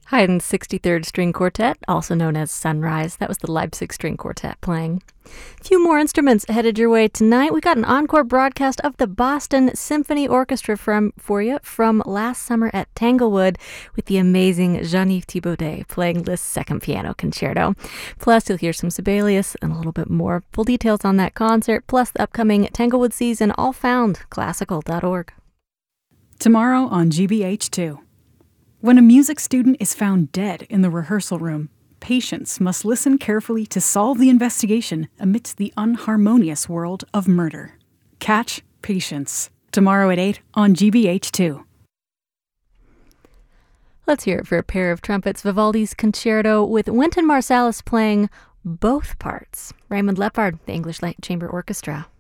Haydn's 63rd String Quartet, also known as Sunrise. That was the Leipzig String Quartet playing. A few more instruments headed your way tonight. We got an encore broadcast of the Boston Symphony Orchestra for you from last summer at Tanglewood with the amazing Jean-Yves Thibaudet playing Liszt's Second Piano Concerto. Plus, you'll hear some Sibelius and a little bit more. Full details on that concert, plus the upcoming Tanglewood season, all found classical.org. Tomorrow on GBH2. When a music student is found dead in the rehearsal room, patients must listen carefully to solve the investigation amidst the unharmonious world of murder. Catch Patience, tomorrow at 8 on GBH2. Let's hear it for a pair of trumpets, Vivaldi's Concerto with Wynton Marsalis playing both parts. Raymond Lepard, the English Light Chamber Orchestra.